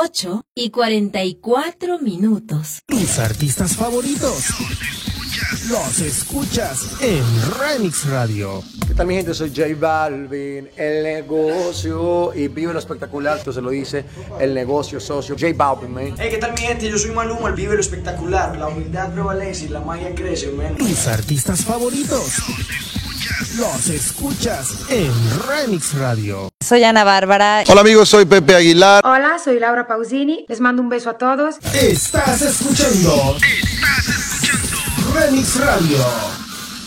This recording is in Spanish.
8:44. Tus artistas favoritos los escuchas en Remix Radio. ¿Qué tal, mi gente? Soy J Balvin, el negocio, y vive lo espectacular. Esto se lo dice el negocio socio J Balvin, man. Hey, ¿qué tal, mi gente? Yo soy Maluma, el vive lo espectacular. La humildad prevalece y la magia crece, man. Tus artistas favoritos los escuchas en Remix Radio. Soy Ana Bárbara. Hola amigos, soy Pepe Aguilar. Hola, soy Laura Pausini. Les mando un beso a todos. Estás escuchando Remix Radio.